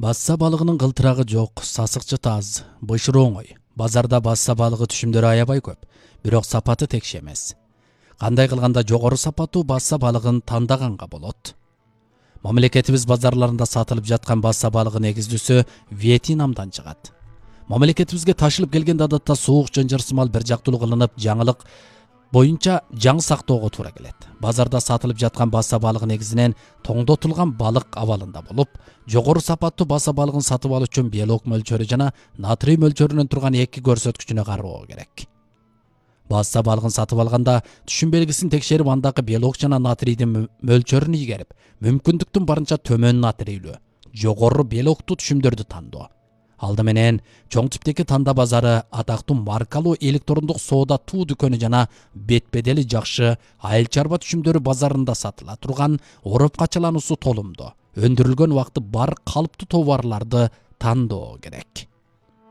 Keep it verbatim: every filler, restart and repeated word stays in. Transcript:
Басса балыгынын кылтырагы жок, сасыкчы таз, бышыры оңой. Базарда басса балыгы түшүмдөрү аябай көп, бирок сапаты текше эмес. Кандай кылганда жогору сапаттуу басса балыгын тандаганга болот? Мамлекетибиз базарларында сатылып жаткан басса балыгы негиздүүсү Вьетнамдан чыгат. Мамлекетибизге ташылып келгенде адатта суук жонжорсумал бир жактылуу кылынып, жаңылык боюнча жаң сактоого туура келет. Базарда сатылып жаткан басса балыгы негизинен тоңдотулган балык абалында болуп, жогору сапаттуу басса балыгын сатып алуу үчүн белок мөлчөрү жана натрий мөлчөрүнөн турган эки көрсөткүчүнө кароо керек. Басса балыгын сатып алганда түшүм белгисин текшерип, андагы белок жана натрийдин мөлчөрүн ийгерип, мүмкүндүктүн барынча төмөн натрийлүү, жогору белоктуу түшүмдөрдү тандоо. Алды менен чоң типтеги танда базары атактуу маркалуу электрондук соода туу дүкөнү жана бет-бедели жакшы айыл чарба түшүмдөрү базарында сатыла турган ороп качалануусу толумдуу, өндүрүлгөн убакыты бар калыптуу товарларды тандоо керек.